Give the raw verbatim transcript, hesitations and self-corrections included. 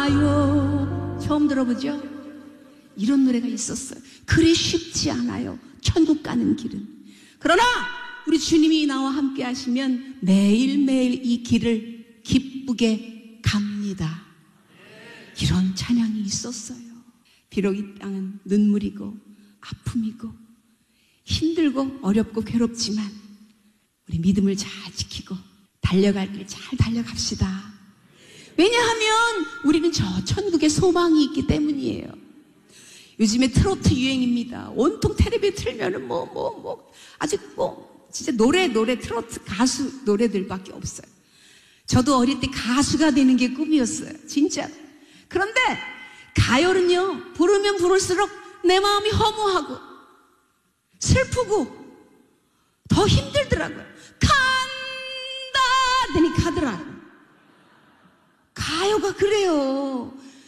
가요. 처음 들어보죠? 이런 노래가 있었어요. 그리 쉽지 않아요, 천국 가는 길은. 그러나 우리 주님이 나와 함께 하시면 매일매일 이 길을 기쁘게 갑니다. 이런 찬양이 있었어요. 비록 이 땅은 눈물이고 아픔이고 힘들고 어렵고 괴롭지만 우리 믿음을 잘 지키고 달려갈 길 잘 달려갑시다. 왜냐하면 우리는 저 천국에 소망이 있기 때문이에요. 요즘에 트로트 유행입니다. 온통 텔레비에 틀면은 뭐, 뭐, 뭐, 아직 뭐, 진짜 노래, 노래, 트로트 가수 노래들밖에 없어요. 저도 어릴 때 가수가 되는 게 꿈이었어요. 진짜. 그런데 가요는요, 부르면 부를수록 내 마음이 허무하고 슬프고 더 힘들더라고요. 간다! 되니 가더라고요. 가요가 그래요.